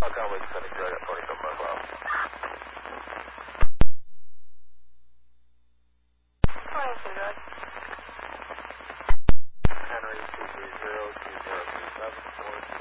Conway descending direct at 47 miles per hour. 22, direct. Henry 230-2037,